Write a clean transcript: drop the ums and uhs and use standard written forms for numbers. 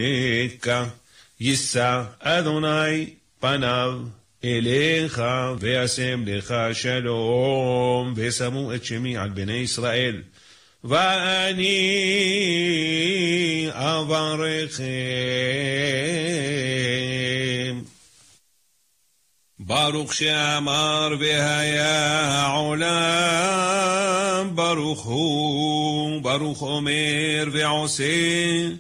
נקע, יישא אדוני פניו אליך, ואשם לך שלום, ושמו את שמי על בני ישראל, ואני אברכם. ברוך שאמר והיה העולם, ברוך הוא, ברוך אומר ועושה,